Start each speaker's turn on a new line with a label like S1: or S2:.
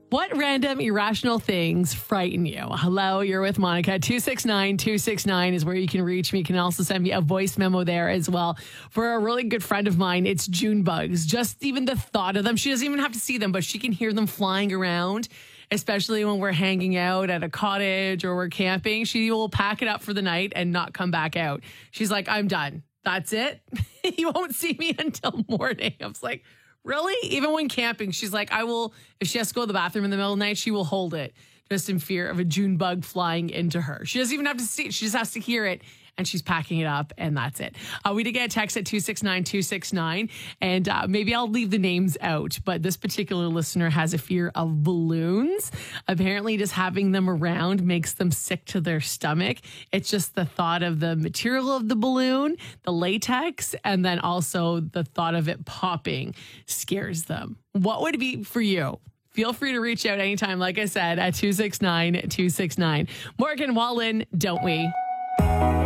S1: What random irrational things frighten you? Hello, you're with Monica. 269-269 is where you can reach me. You can also send me a voice memo there as well. For a really good friend of mine, it's June bugs. Just even the thought of them. She doesn't even have to see them, but she can hear them flying around, especially when we're hanging out at a cottage or we're camping. She will pack it up for the night and not come back out. She's like, I'm done. That's it. You won't see me until morning. I was like, really? Even when camping, she's like, I will, if she has to go to the bathroom in the middle of the night, she will hold it just in fear of a June bug flying into her. She doesn't even have to see it. She just has to hear it, and she's packing it up, and that's it. We did get a text at 269-269, and maybe I'll leave the names out, but this particular listener has a fear of balloons. Apparently, just having them around makes them sick to their stomach. It's just the thought of the material of the balloon, the latex, and then also the thought of it popping scares them. What would it be for you? Feel free to reach out anytime, like I said, at 269-269. Morgan Wallen, don't we?